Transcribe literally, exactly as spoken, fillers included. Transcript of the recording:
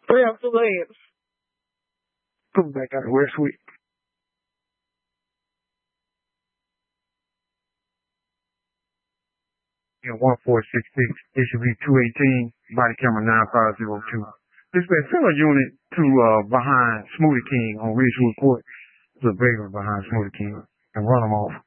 Three up the lanes. Come back out of West Sweet. Yeah, one four six six, it should be two eighteen, body camera nine five zero two. Dispatch, send a unit to, uh, behind Smoothie King on Ridgewood Court. There's a vagrant behind Smoothie King and run them off.